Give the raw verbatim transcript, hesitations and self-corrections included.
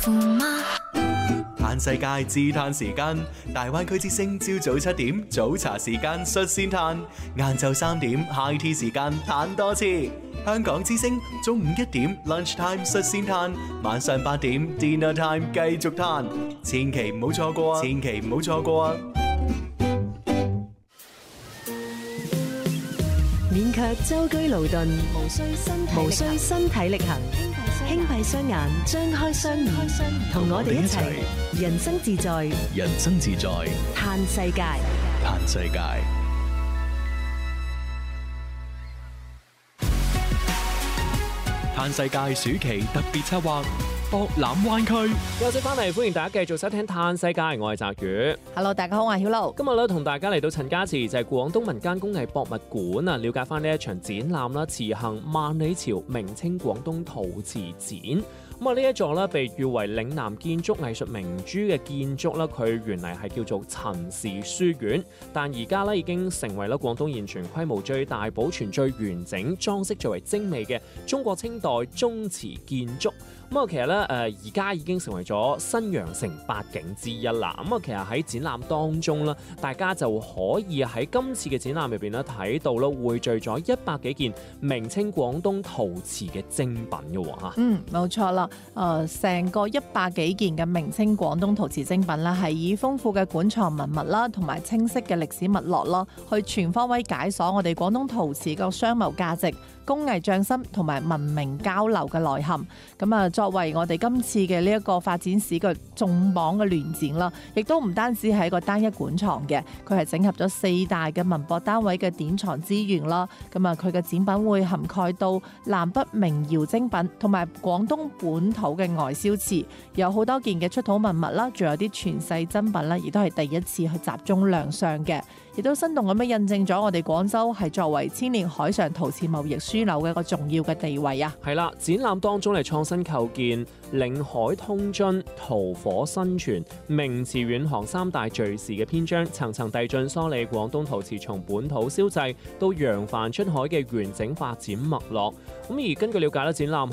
負嗎？ 嘆世界自嘆時間，大灣區之聲朝早七點早茶時間率先嘆，晏晝三點 high tea 時間嘆多次。香港之聲中午一點 lunch time 率先嘆，晚上八點 dinner time 繼續嘆，千祈唔好錯過啊！千祈唔好錯過啊！ 勉強舟車勞頓，無需身體無需身體力行，輕閉雙眼，張開雙耳，同我哋一齊人生自在， 人生自在， 嘆世界， 嘆世界。嘆世界暑期特別策劃，博覽灣區。 休息翻嚟，歡迎大家繼續收聽《嘆世界》，我係澤宇。 Hello， 大家好，我係曉露。 今日咧同大家嚟到陳家祠，就係廣東民間工藝博物館啊，了解翻呢一場展覽啦，慈行萬里朝明清廣東陶瓷展。咁啊，呢一座咧被譽為嶺南建築藝術明珠嘅建築咧，佢原嚟係叫做陳氏書院，但而家咧已經成為咗廣東現存規模最大、保存最完整、裝飾最為精美嘅中國清代宗祠建築。咁啊，其實咧誒而家已經成為咗新羊城八景之一啦。咁啊，其實喺展覽當中咧，大家就可以喺今次嘅展覽入邊咧睇到咧匯聚咗一百幾件明清廣東陶瓷嘅精品嘅喎嚇。 嗯，冇錯啦。誒，成個一百幾件嘅明清廣東陶瓷精品啦，係以豐富嘅館藏文物啦，同埋清晰嘅歷史脈絡啦，去全方位解鎖我哋廣東陶瓷個商貿價值、工藝匠心同埋文明交流嘅內涵。咁啊，作為我哋今次嘅呢一個發展史嘅重磅嘅聯展啦，亦都唔單止係一個單一館藏嘅，佢係整合咗四大嘅文博單位嘅典藏資源啦。咁啊，佢嘅展品會涵蓋到南北明窯精品同埋廣東本土嘅外銷瓷，有好多件嘅出土文物啦，仲有啲傳世珍品啦，亦都係第一次去集中亮相嘅，亦都生動咁樣印證咗我哋廣州係作為千年海上陶瓷貿易樞紐嘅一個重要嘅地位啊！ 係啦，展覽當中嚟創新構建嶺海通津、陶火新傳、明瓷遠航三大敘事嘅篇章，層層遞進梳理廣東陶瓷從本土燒製到揚帆出海嘅完整發展脈絡。咁而根據了解咧，展覽